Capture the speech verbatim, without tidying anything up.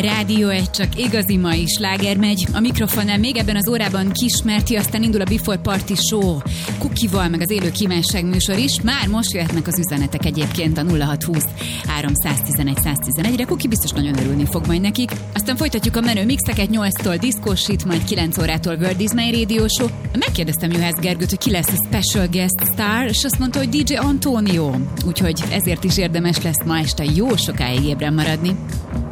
Rádió egy csak igazi mai sláger megy. A mikrofonnál még ebben az órában Kismerti, aztán indul a Before Party Show. Kukival, meg az élő kívánság műsor is. Már most jöhetnek az üzenetek egyébként a nulla hat húsz háromszáztizenegy száztizenegyre. Kuki biztos nagyon örülni fog majd nekik. Aztán folytatjuk a menő mixeket, nyolctól diszkósít, majd kilenc órától World is My Radio Show. Megkérdeztem Juhász Gergőt, hogy ki lesz a special guest star, és azt mondta, hogy dé dzsé Antonio. Úgyhogy ezért is érdemes lesz ma este jó sokáig ébren maradni.